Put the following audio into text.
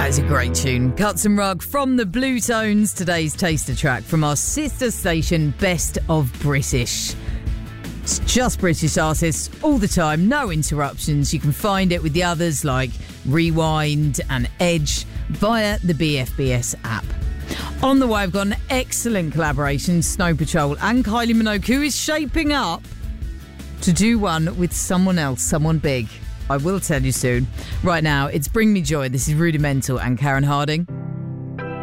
That is a great tune. Cuts and Rug from the Blue Tones. Today's taster track from our sister station, Best of British. It's just British artists all the time, no interruptions. You can find it with the others like Rewind and Edge via the BFBS app. On the way, I've got an excellent collaboration, Snow Patrol and Kylie Minogue, who is shaping up to do one with someone else, someone big. I will tell you soon. Right now, it's Bring Me Joy. This is Rudimental and Karen Harding.